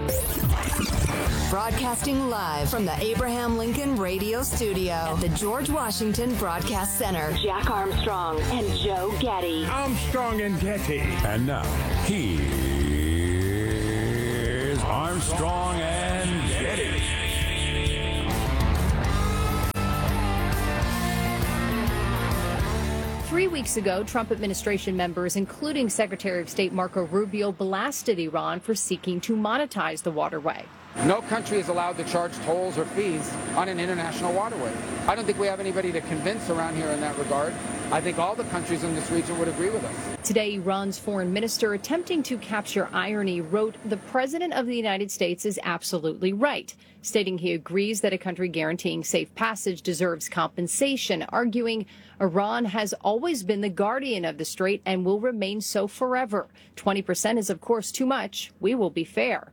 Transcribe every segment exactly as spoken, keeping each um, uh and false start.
Broadcasting live from the Abraham Lincoln Radio Studio at the George Washington Broadcast Center. Jack Armstrong and Joe Getty. Armstrong and Getty. And now, here's Armstrong and Getty. Three weeks ago, Trump administration members, including Secretary of State Marco Rubio, blasted Iran for seeking to monetize the waterway. No country is allowed to charge tolls or fees on an international waterway. I don't think we have anybody to convince around here in that regard. I think all the countries in this region would agree with us. Today, Iran's foreign minister, attempting to capture irony, wrote, "The president of the United States is absolutely right," stating he agrees that a country guaranteeing safe passage deserves compensation, arguing Iran has always been the guardian of the strait and will remain so forever. twenty percent is, of course, too much. We will be fair.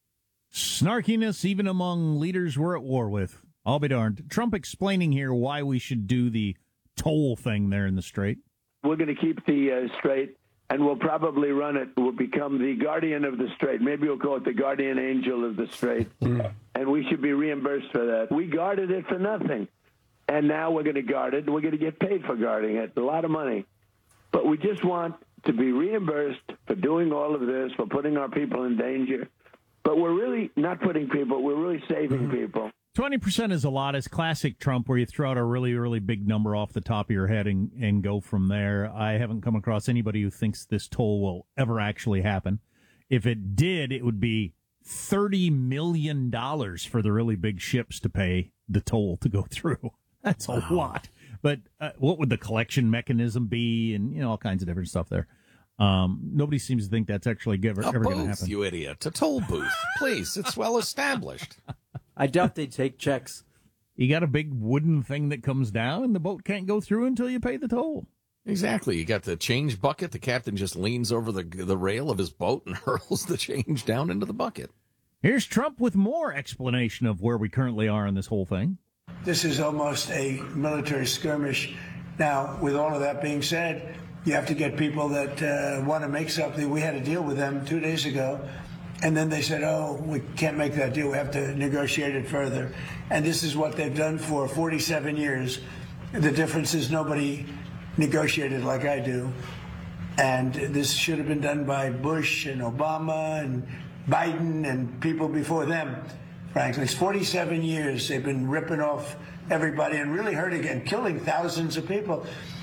Snarkiness even among leaders we're at war with. I'll be darned. Trump explaining here why we should do the toll thing there in the strait. We're going to keep the uh, strait, and we'll probably run it. We'll become the guardian of the strait. Maybe we'll call it the guardian angel of the strait, and we should be reimbursed for that. We guarded it for nothing, and now we're going to guard it, and we're going to get paid for guarding it, a lot of money. But we just want to be reimbursed for doing all of this, for putting our people in danger. But we're really not putting people, we're really saving people. twenty percent is a lot. It's classic Trump, where you throw out a really, really big number off the top of your head and, and go from there. I haven't come across anybody who thinks this toll will ever actually happen. If it did, it would be thirty million dollars for the really big ships to pay the toll to go through. That's a wow. lot. But uh, what would the collection mechanism be, and you know all kinds of different stuff there. Um, nobody seems to think that's actually ever, ever going to happen. You idiot. A toll booth. Please. It's well established. I doubt they take checks. You got a big wooden thing that comes down, and the boat can't go through until you pay the toll. Exactly. You got the change bucket. The captain just leans over the the rail of his boat and hurls the change down into the bucket. Here's Trump with more explanation of where we currently are in this whole thing. This is almost a military skirmish. Now, with all of that being said, you have to get people that uh, want to make something. We had a deal with them two days ago, and then they said, oh, we can't make that deal. We have to negotiate it further. And this is what they've done for forty-seven years. The difference is nobody negotiated like I do. And this should have been done by Bush and Obama and Biden and people before them, frankly. It's forty-seven years they've been ripping off everybody and really hurting and killing thousands of people.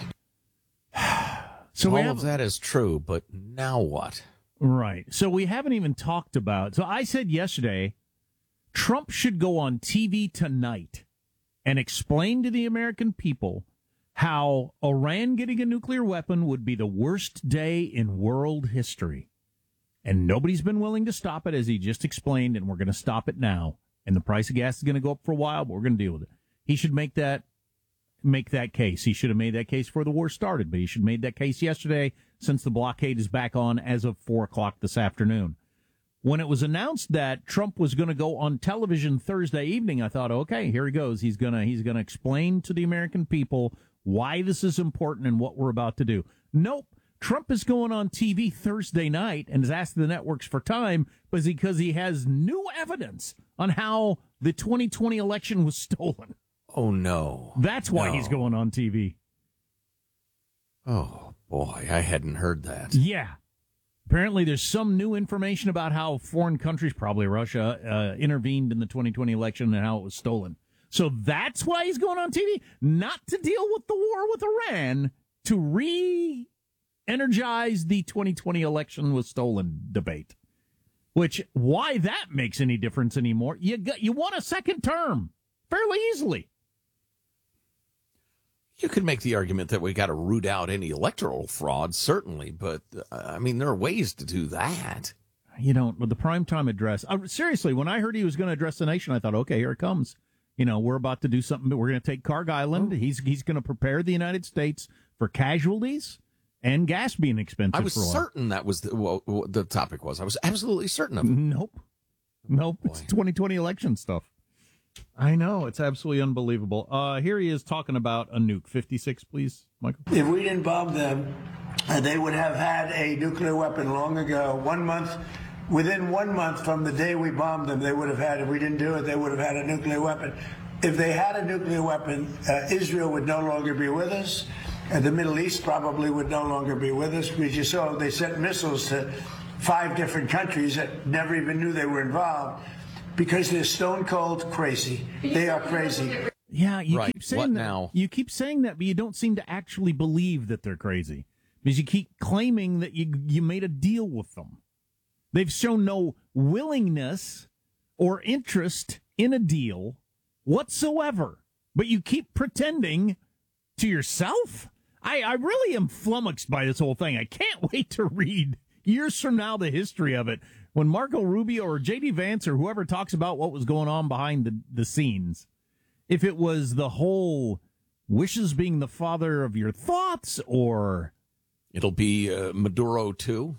So all we have, of that is true, but now what? Right. So we haven't even talked about. So I said yesterday, Trump should go on T V tonight and explain to the American people how Iran getting a nuclear weapon would be the worst day in world history. And nobody's been willing to stop it, as he just explained, and we're going to stop it now. And the price of gas is going to go up for a while, but we're going to deal with it. He should make that make that case. He should have made that case before the war started, but he should have made that case yesterday, since the blockade is back on as of four o'clock this afternoon. When it was announced that Trump was going to go on television Thursday evening, I thought, okay, here he goes. He's going to he's going to explain to the American people why this is important and what we're about to do. Nope. Trump is going on T V Thursday night and is asking the networks for time because he has new evidence on how the twenty twenty election was stolen. Oh, no. That's why no. he's going on T V. Oh, boy, I hadn't heard that. Yeah. Apparently there's some new information about how foreign countries, probably Russia, uh, intervened in the twenty twenty election and how it was stolen. So that's why he's going on T V? Not to deal with the war with Iran, to re-energize the twenty twenty election was stolen debate. Which, why that makes any difference anymore? You got, you want a second term fairly easily. You could make the argument that we got to root out any electoral fraud, certainly, but, uh, I mean, there are ways to do that. You don't, with the primetime address. Uh, seriously, when I heard he was going to address the nation, I thought, okay, here it comes. You know, we're about to do something. We're going to take Carg Island. Oh. He's he's going to prepare the United States for casualties and gas being expensive. I was for a while. certain that was the, well, what the topic was. I was absolutely certain of it. Nope. Nope. Oh, it's twenty twenty election stuff. I know. It's absolutely unbelievable. Uh, here he is talking about a nuke. fifty-six, please, Michael. If we didn't bomb them, uh, they would have had a nuclear weapon long ago. One month Within one month from the day we bombed them, they would have had, if we didn't do it, they would have had a nuclear weapon. If they had a nuclear weapon, uh, Israel would no longer be with us. And the Middle East probably would no longer be with us. Because you saw they sent missiles to five different countries that never even knew they were involved because they're stone cold crazy. They are crazy. Yeah, you right. keep saying what that. Now? You keep saying that, but you don't seem to actually believe that they're crazy because you keep claiming that you you made a deal with them. They've shown no willingness or interest in a deal whatsoever, but you keep pretending to yourself. I, I really am flummoxed by this whole thing. I can't wait to read years from now the history of it when Marco Rubio or J D Vance or whoever talks about what was going on behind the, the scenes. If it was the whole wishes being the father of your thoughts, or it'll be uh, Maduro too.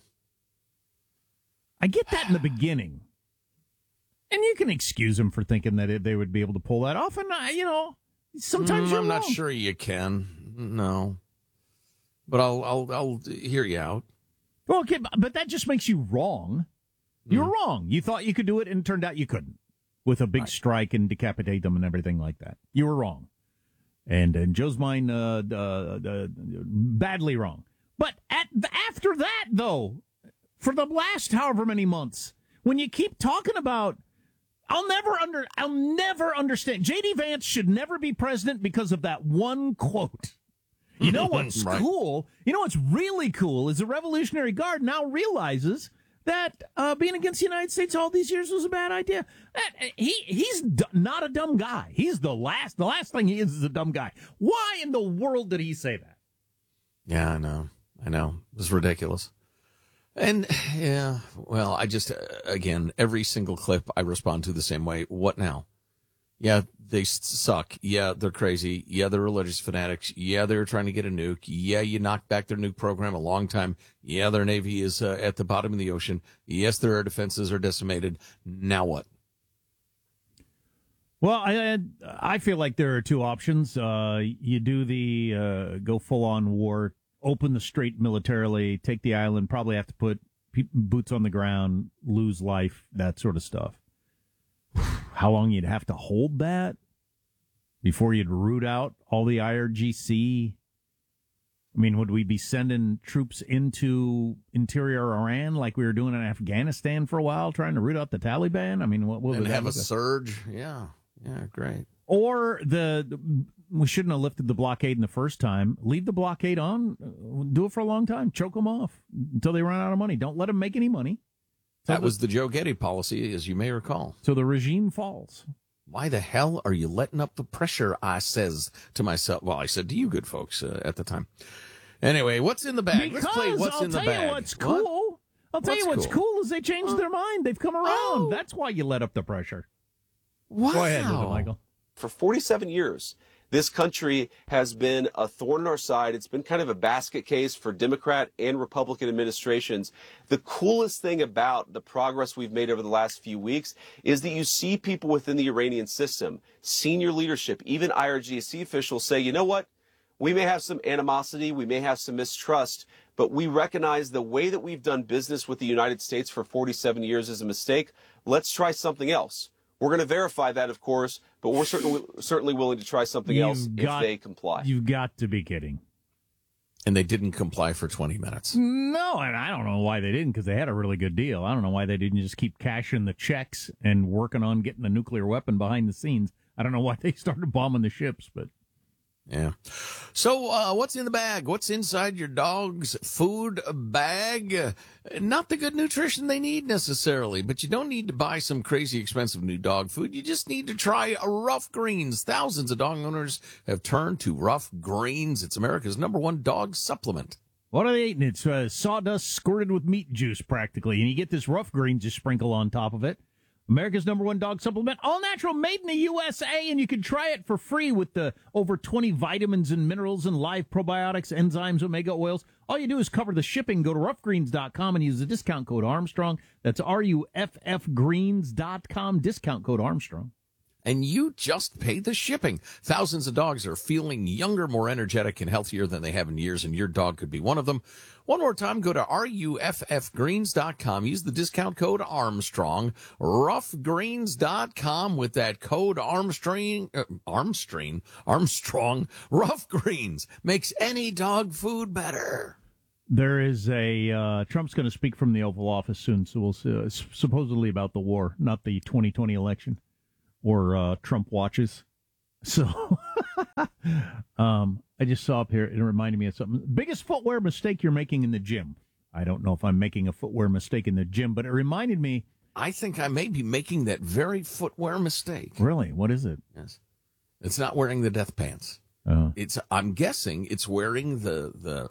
I get that in the beginning. And you can excuse them for thinking that it, they would be able to pull that off. And, uh, you know, sometimes mm, you're I'm wrong. not sure you can. No. But I'll I'll I'll hear you out. Well, okay, but that just makes you wrong. You're mm. wrong. You thought you could do it, and it turned out you couldn't. With a big right. strike and decapitate them and everything like that. You were wrong. And in Joe's mind, uh, uh, uh, badly wrong. But at after that, though, for the last however many months, when you keep talking about, I'll never under, I'll never understand. J D Vance should never be president because of that one quote. You know what's right. cool? You know what's really cool is the Revolutionary Guard now realizes that uh, being against the United States all these years was a bad idea. That, he he's d- not a dumb guy. He's the last. The last thing he is is a dumb guy. Why in the world did he say that? Yeah, I know. I know. It was ridiculous. And, yeah, well, I just, uh, again, every single clip I respond to the same way. What now? Yeah, they suck. Yeah, they're crazy. Yeah, they're religious fanatics. Yeah, they're trying to get a nuke. Yeah, you knocked back their nuke program a long time. Yeah, their Navy is uh, at the bottom of the ocean. Yes, their air defenses are decimated. Now what? Well, I I feel like there are two options. Uh, you do the uh, go full-on war, open the strait militarily, take the island, probably have to put pe- boots on the ground, lose life, that sort of stuff. How long you'd have to hold that before you'd root out all the I R G C? I mean, would we be sending troops into interior Iran like we were doing in Afghanistan for a while, trying to root out the Taliban? I mean, what, what and would have a like? surge? Yeah, yeah, great. Or the, the we shouldn't have lifted the blockade in the first time. Leave the blockade on. Do it for a long time. Choke them off until they run out of money. Don't let them make any money. That was the Joe Getty policy, as you may recall. So the regime falls. Why the hell are you letting up the pressure? I says to myself. Well, I said to you, good folks, uh, at the time. Anyway, what's in the bag? Because Let's play what's I'll in the tell bag. You what's cool. What? I'll tell what's you what's cool? cool is they changed uh, their mind. They've come around. Oh. That's why you let up the pressure. Wow. Go ahead with it, Michael. For forty-seven years, this country has been a thorn in our side. It's been kind of a basket case for Democrat and Republican administrations. The coolest thing about the progress we've made over the last few weeks is that you see people within the Iranian system, senior leadership, even I R G C officials say, you know what? We may have some animosity, we may have some mistrust, but we recognize the way that we've done business with the United States for forty-seven years is a mistake. Let's try something else. We're going to verify that, of course, but we're certainly certainly willing to try something You've else got, if they comply. You've got to be kidding. And they didn't comply for twenty minutes. No, and I don't know why they didn't, because they had a really good deal. I don't know why they didn't just keep cashing the checks and working on getting the nuclear weapon behind the scenes. I don't know why they started bombing the ships, but... Yeah. So, uh, what's in the bag? What's inside your dog's food bag? Uh, not the good nutrition they need necessarily, but you don't need to buy some crazy expensive new dog food. You just need to try Rough Greens. Thousands of dog owners have turned to Rough Greens. It's America's number one dog supplement. What are they eating? It's uh, sawdust squirted with meat juice, practically, and you get this Rough Greens to sprinkle on top of it. America's number one dog supplement, all natural, made in the U S A, and you can try it for free with the over twenty vitamins and minerals and live probiotics, enzymes, omega oils. All you do is cover the shipping. Go to rough greens dot com and use the discount code Armstrong. That's R U F F greens dot com, discount code Armstrong. and you just paid the shipping. Thousands of dogs are feeling younger, more energetic, and healthier than they have in years, and your dog could be one of them. One more time, go to R U F F greens dot com. Use the discount code Armstrong. rough greens dot com with that code Armstrong. Uh, Armstrong. Armstrong. Rough Greens makes any dog food better. There is a, uh, Trump's going to speak from the Oval Office soon, so we'll see, uh, supposedly about the war, not the twenty twenty election or uh, Trump watches. So, um, I just saw up here, it reminded me of something. Biggest footwear mistake you're making in the gym. I don't know if I'm making a footwear mistake in the gym, but it reminded me. I think I may be making that very footwear mistake. Really? What is it? Yes. It's not wearing the death pants. Oh. It's, I'm guessing it's wearing the, the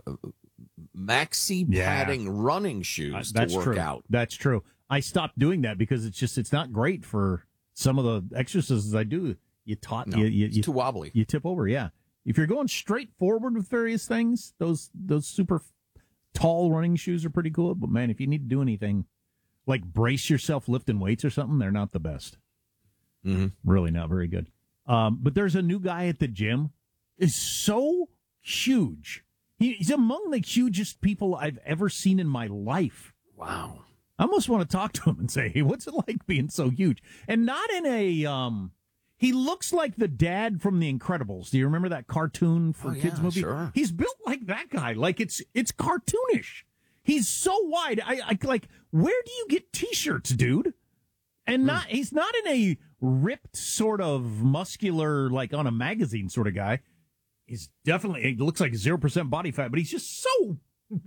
maxi padding yeah. running shoes uh, that's to work true. out. That's true. I stopped doing that because it's just, it's not great for some of the exercises I do. You taught no, you, you, it's you too wobbly. You tip over, yeah. If you're going straight forward with various things, those those super tall running shoes are pretty cool. But man, if you need to do anything like brace yourself lifting weights or something, they're not the best. Mm-hmm. Really not very good. Um, but there's a new guy at the gym. Is so huge. He, he's among the hugest people I've ever seen in my life. Wow. I almost want to talk to him and say, hey, what's it like being so huge? And not in a, um, he looks like the dad from The Incredibles. Do you remember that cartoon for oh, kids yeah, movie? Sure. He's built like that guy. Like it's, it's cartoonish. He's so wide. I, I like, where do you get t-shirts, dude? And not, mm. he's not in a ripped sort of muscular, like on a magazine sort of guy. He's definitely, he looks like zero percent body fat, but he's just so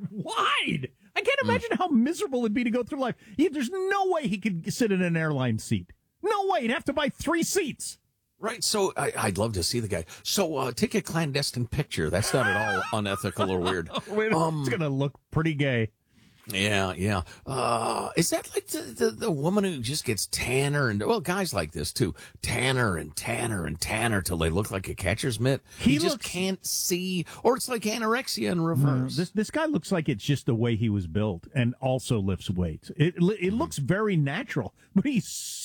wide. I can't imagine mm. how miserable it'd be to go through life. He, there's no way he could sit in an airline seat. No way. He'd have to buy three seats. Right. So I, I'd love to see the guy. So uh, take a clandestine picture. That's not at all unethical or weird. Um, it's going to look pretty gay. Yeah, yeah. Uh, is that like the, the, the woman who just gets tanner and, well, guys like this too, tanner and tanner and tanner till they look like a catcher's mitt? He, he just looks, can't see, or it's like anorexia in reverse. No, this this guy looks like it's just the way he was built and also lifts weights. It it mm-hmm. looks very natural, but he's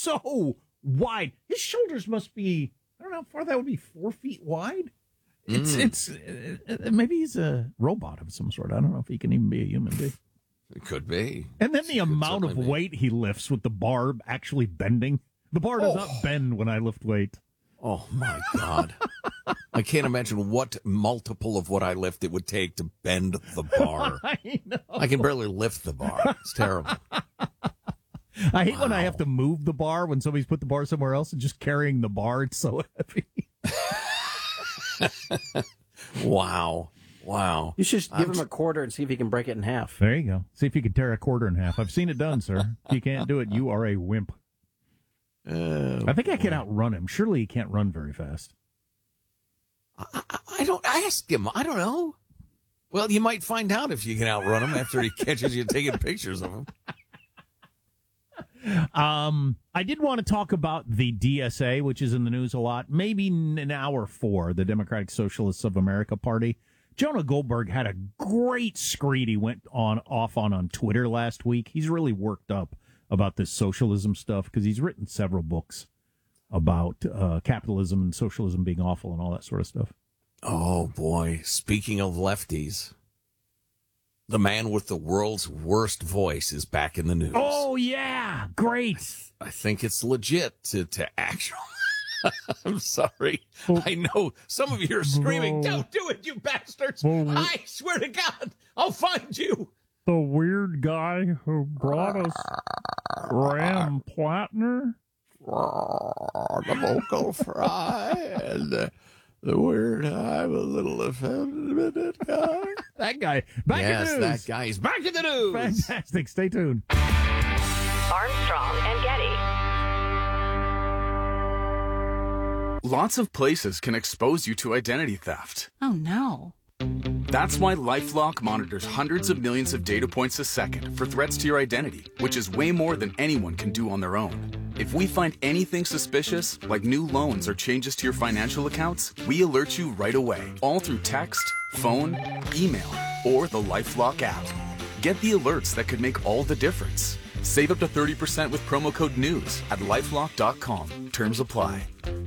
so wide. His shoulders must be, I don't know how far that would be, four feet wide? It's, mm. it's, uh, maybe he's a robot of some sort. I don't know if he can even be a human being. It could be. And then the amount of weight be. he lifts with the bar actually bending. The bar does oh. not bend when I lift weight. Oh, my God. I can't imagine what multiple of what I lift it would take to bend the bar. I know. I can barely lift the bar. It's terrible. I hate wow. when I have to move the bar when somebody's put the bar somewhere else and just carrying the bar. It's so heavy. Wow. Wow. You should give I'm... him a quarter and see if he can break it in half. There you go. See if you can tear a quarter in half. I've seen it done, sir. If you can't do it, you are a wimp. Oh, I think I can boy. outrun him. Surely he can't run very fast. I, I, I don't ask him. I don't know. Well, you might find out if you can outrun him after he catches you taking pictures of him. Um, I did want to talk about the D S A, which is in the news a lot. Maybe an hour for the Democratic Socialists of America Party. Jonah Goldberg had a great screed he went on off on on Twitter last week. He's really worked up about this socialism stuff because he's written several books about uh, capitalism and socialism being awful and all that sort of stuff. Oh, boy. Speaking of lefties, the man with the world's worst voice is back in the news. Oh, yeah. Great. I, th- I think it's legit to, to actually... I'm sorry. Oh. I know some of you are screaming, Whoa. Don't do it, you bastards. Whoa. I swear to God, I'll find you. The weird guy who brought us Graham Plattner? The vocal fry and uh, the weird I'm a little offended that guy. That guy. Back yes, in the news. that guy is back in the news. Fantastic. Stay tuned. Armstrong and Getty. Lots of places can expose you to identity theft. Oh, no. That's why LifeLock monitors hundreds of millions of data points a second for threats to your identity, which is way more than anyone can do on their own. If we find anything suspicious, like new loans or changes to your financial accounts, we alert you right away, all through text, phone, email, or the LifeLock app. Get the alerts that could make all the difference. Save up to thirty percent with promo code NEWS at lifelock dot com. Terms apply.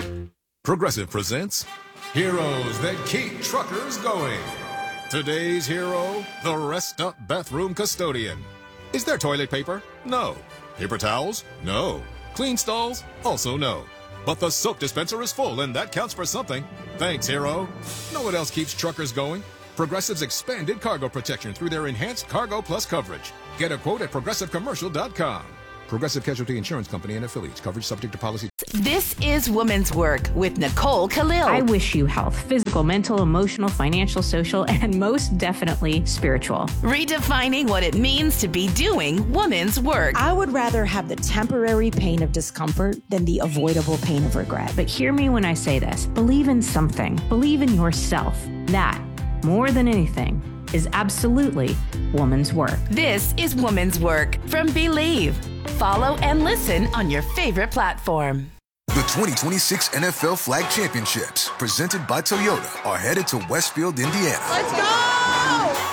Progressive presents Heroes That Keep Truckers Going. Today's hero, the rest-up bathroom custodian. Is there toilet paper? No. Paper towels? No. Clean stalls? Also no. But the soap dispenser is full, and that counts for something. Thanks, hero. Know what else keeps truckers going? Progressive's expanded cargo protection through their enhanced Cargo Plus coverage. Get a quote at progressive commercial dot com. Progressive Casualty Insurance Company and affiliates. Coverage subject to policy. This is Women's Work with Nicole Khalil. I wish you health, physical, mental, emotional, financial, social, and most definitely spiritual. Redefining what it means to be doing women's work. I would rather have the temporary pain of discomfort than the avoidable pain of regret. But hear me when I say this. Believe in something. Believe in yourself. That, more than anything, is absolutely woman's work. This is Woman's Work from Believe. Follow and listen on your favorite platform. The twenty twenty-six N F L Flag Championships, presented by Toyota, are headed to Westfield, Indiana. Let's go!